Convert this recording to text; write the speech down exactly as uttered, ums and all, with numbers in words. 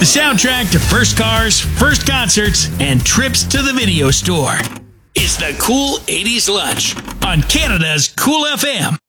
The soundtrack to first cars, first concerts, and trips to the video store. It's the Cool eighties Lunch on Canada's Cool F M.